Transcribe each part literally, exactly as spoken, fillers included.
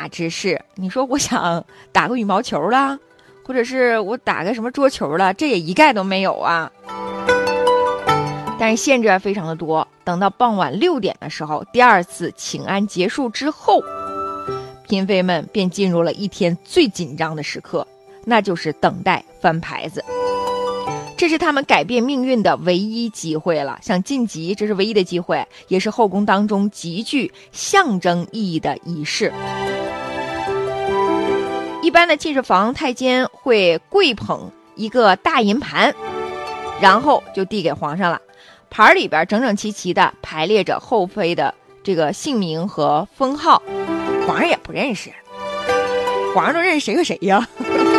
大之事。你说我想打个羽毛球了，或者是我打个什么桌球了，这也一概都没有啊。但是限制非常的多，等到傍晚六点的时候，第二次请安结束之后，嫔妃们便进入了一天最紧张的时刻，那就是等待翻牌子。这是他们改变命运的唯一机会了，想晋级这是唯一的机会，也是后宫当中极具象征意义的仪式。一般的进士房太监会跪捧一个大银盘，然后就递给皇上了，盘里边整整齐齐的排列着后妃的这个姓名和封号，皇上也不认识，皇上都认识谁和谁呀？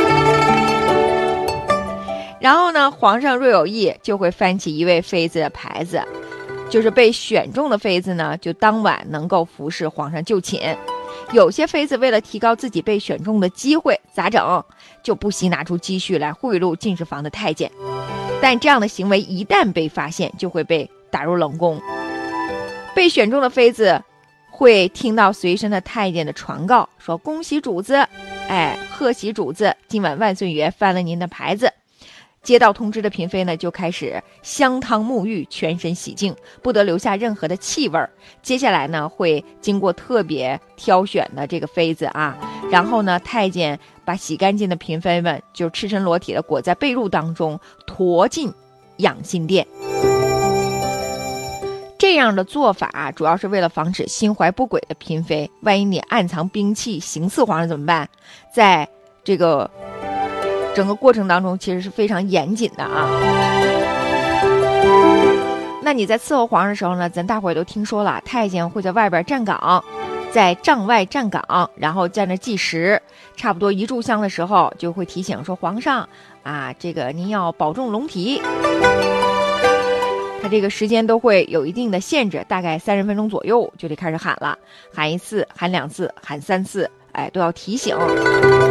然后呢，皇上若有意就会翻起一位妃子的牌子，就是被选中的妃子呢，就当晚能够服侍皇上就寝。有些妃子为了提高自己被选中的机会，咋整？就不惜拿出积蓄来贿赂进士房的太监。但这样的行为一旦被发现，就会被打入冷宫。被选中的妃子会听到随身的太监的传告，说恭喜主子，哎，贺喜主子，今晚万岁爷翻了您的牌子。接到通知的嫔妃呢，就开始香汤沐浴，全身洗净，不得留下任何的气味。接下来呢，会经过特别挑选的这个妃子啊，然后呢，太监把洗干净的嫔妃们就赤身裸体的裹在被褥当中，驮进养心殿。这样的做法主要是为了防止心怀不轨的嫔妃，万一你暗藏兵器行刺皇上怎么办？在这个整个过程当中其实是非常严谨的啊。那你在伺候皇上的时候呢，咱大伙儿都听说了，太监会在外边站岗，在帐外站岗，然后在那计时，差不多一炷香的时候就会提醒说，皇上啊，这个您要保重龙体。他这个时间都会有一定的限制，大概三十分钟左右就得开始喊了，喊一次，喊两次，喊三次，哎，都要提醒。